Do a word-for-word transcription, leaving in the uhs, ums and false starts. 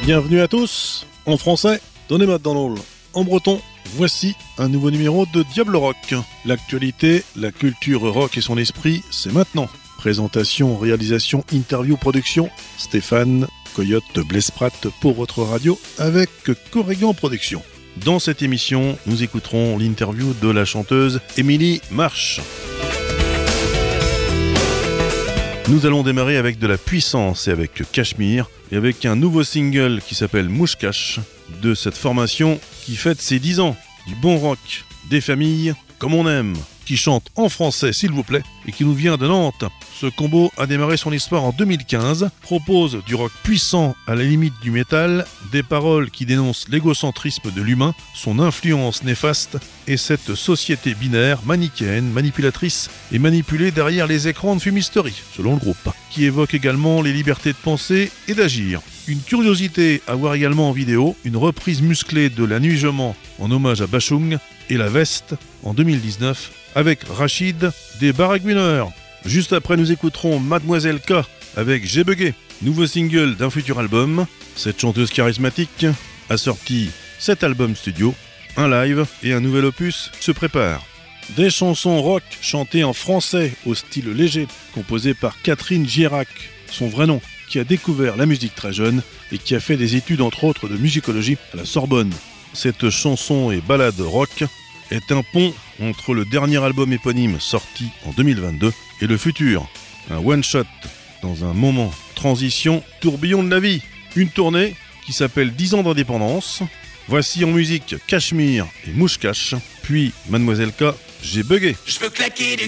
Bienvenue à tous, en français, donnez McDonald. En breton, voici un nouveau numéro de Diable Rock. L'actualité, la culture rock et son esprit, c'est maintenant. Présentation, réalisation, interview, production, Stéphane Coyote de Blesprat pour votre radio avec Corrigan Production. Dans cette émission, nous écouterons l'interview de la chanteuse Émilie Marsh. Nous allons démarrer avec de la puissance et avec Cachemire et avec un nouveau single qui s'appelle Mouche-Cache de cette formation qui fête ses dix ans. Du bon rock, des familles comme on aime, qui chante en français s'il vous plaît et qui nous vient de Nantes. Ce combo a démarré son histoire en deux mille quinze, propose du rock puissant à la limite du métal, des paroles qui dénoncent l'égocentrisme de l'humain, son influence néfaste et cette société binaire, manichéenne, manipulatrice et manipulée derrière les écrans de fumisterie, selon le groupe, qui évoque également les libertés de penser et d'agir. Une curiosité à voir également en vidéo, une reprise musclée de La Nuit je mens en hommage à Bachung et La Veste en deux mille dix-neuf avec Rachid des Baragouineurs. Juste après, nous écouterons Mademoiselle K avec J'ai bugué, nouveau single d'un futur album. Cette chanteuse charismatique a sorti sept albums studio, un live et un nouvel opus se prépare. Des chansons rock chantées en français au style léger, composées par Catherine Gierac, son vrai nom, qui a découvert la musique très jeune et qui a fait des études entre autres de musicologie à la Sorbonne. Cette chanson et ballade rock est un pont entre le dernier album éponyme sorti en deux mille vingt-deux et le futur. Un one-shot dans un moment transition, tourbillon de la vie. Une tournée qui s'appelle dix ans d'indépendance. Voici en musique Cachemire et Mouche-Cache, puis Mademoiselle K, J'ai bugué. Je veux claquer du